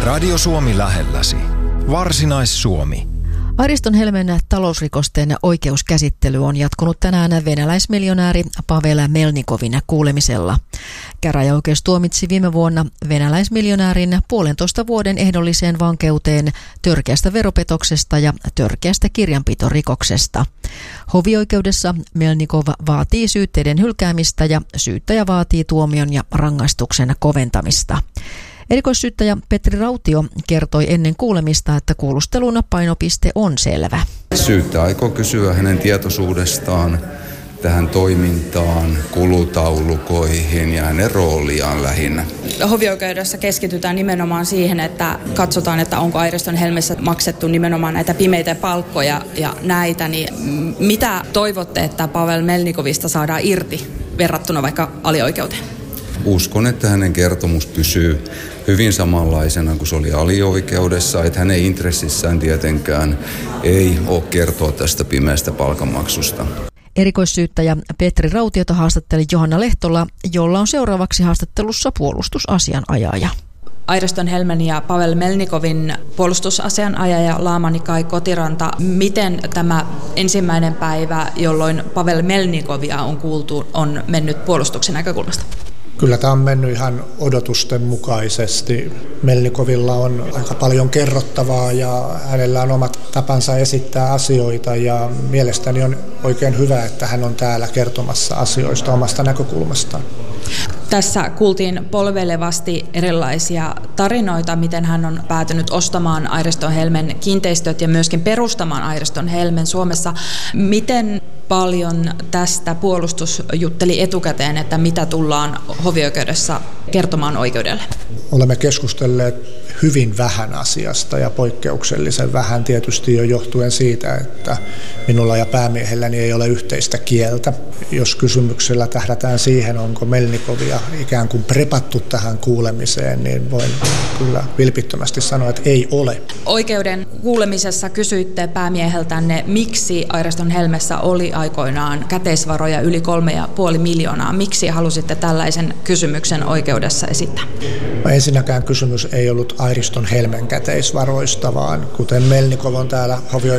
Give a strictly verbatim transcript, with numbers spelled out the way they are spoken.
Radio Suomi lähelläsi. Varsinais-Suomi. Airiston Helmen talousrikosten oikeuskäsittely on jatkunut tänään venäläismiljonääri Pavel Melnikovin kuulemisella. Käräjäoikeus tuomitsi viime vuonna venäläismiljonäärin puolentoista vuoden ehdolliseen vankeuteen törkeästä veropetoksesta ja törkeästä kirjanpitorikoksesta. Hovioikeudessa Melnikov vaatii syytteiden hylkäämistä ja syyttäjä vaatii tuomion ja rangaistuksen koventamista. Erikoissyyttäjä Petri Rautio kertoi ennen kuulemista, että kuulustelun painopiste on selvä. Syyttäjä aikoo kysyä hänen tietoisuudestaan tähän toimintaan, kulutaulukoihin ja hänen rooliaan lähinnä. Hovioikeudessa keskitytään nimenomaan siihen, että katsotaan, että onko Airiston Helmessä maksettu nimenomaan näitä pimeitä palkkoja ja näitä. Niin mitä toivotte, että Pavel Melnikovista saadaan irti verrattuna vaikka alioikeuteen? Uskon, että hänen kertomus pysyy hyvin samanlaisena kuin se oli alioikeudessa, että hänen intressissään tietenkään ei ole kertoa tästä pimeästä palkanmaksusta. Erikoissyyttäjä Petri Rautiota haastatteli Johanna Lehtola, jolla on seuraavaksi haastattelussa puolustusasianajaja. Airiston Helmen ja Pavel Melnikovin puolustusasianajaja Laamani Kai Kotiranta. Miten tämä ensimmäinen päivä, jolloin Pavel Melnikovia on kuultu, on mennyt puolustuksen näkökulmasta? Kyllä tämä on mennyt ihan odotusten mukaisesti. Melnikovilla on aika paljon kerrottavaa ja hänellä on omat tapansa esittää asioita ja mielestäni on oikein hyvä, että hän on täällä kertomassa asioista omasta näkökulmastaan. Tässä kuultiin polveilevasti erilaisia tarinoita, miten hän on päätynyt ostamaan Airiston Helmen kiinteistöt ja myöskin perustamaan Airiston Helmen Suomessa. Miten paljon tästä puolustus jutteli etukäteen, että mitä tullaan hovioikeudessa kertomaan oikeudelle? Olemme keskustelleet hyvin vähän asiasta ja poikkeuksellisen vähän tietysti jo johtuen siitä, että minulla ja päämiehelläni ei ole yhteistä kieltä. Jos kysymyksellä tähdätään siihen, onko Melnikovia ikään kuin prepattu tähän kuulemiseen, niin voin kyllä vilpittömästi sanoa, että ei ole. Oikeuden kuulemisessa kysyitte päämieheltänne, miksi Airiston Helmessä oli aikoinaan käteisvaroja yli kolme ja puoli miljoonaa. Miksi halusitte tällaisen kysymyksen oikeudessa esittää? No ensinnäkään kysymys ei ollut Airiston Helmen käteisvaroista, vaan kuten Melnikov on täällä hovioikeudessa